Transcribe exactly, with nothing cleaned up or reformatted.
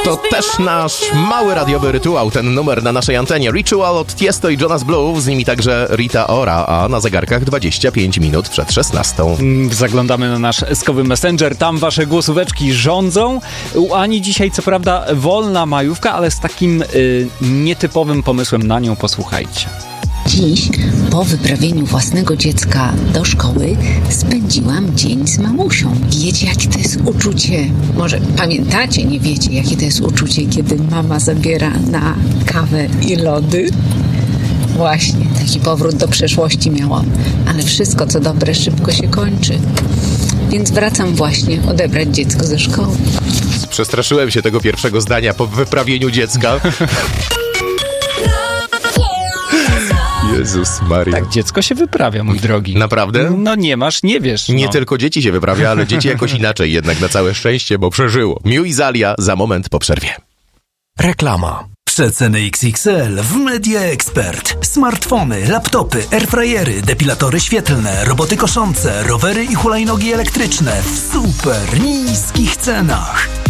To też nasz mały radiowy rytuał, ten numer na naszej antenie. Ritual od Tiesto i Jonas Blue, z nimi także Rita Ora, a na zegarkach dwadzieścia pięć minut przed szesnastą. Zaglądamy na nasz eskowy Messenger, tam wasze głosóweczki rządzą. U Ani dzisiaj co prawda wolna majówka, ale z takim y, nietypowym pomysłem na nią, posłuchajcie. Dziś, po wyprawieniu własnego dziecka do szkoły, spędziłam dzień z mamusią. Wiecie, jakie to jest uczucie? Może pamiętacie, nie wiecie, jakie to jest uczucie, kiedy mama zabiera na kawę i lody? Właśnie, taki powrót do przeszłości miałam. Ale wszystko, co dobre, szybko się kończy. Więc wracam właśnie odebrać dziecko ze szkoły. Przestraszyłem się tego pierwszego zdania po wyprawieniu dziecka. Jezus Maria. Tak, dziecko się wyprawia, mój drogi. Naprawdę? No nie masz, nie wiesz. Nie no. tylko dzieci się wyprawia, ale dzieci jakoś inaczej jednak na całe szczęście, bo przeżyło. Miu i Zalia za moment po przerwie. Reklama. Przeceny X X L w Media Expert. Smartfony, laptopy, airfryery, depilatory świetlne, roboty koszące, rowery i hulajnogi elektryczne w super niskich cenach.